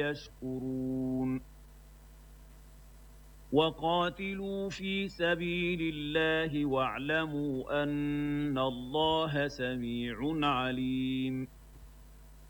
يشكرون وقاتلوا في سبيل الله واعلموا أن الله سميع عليم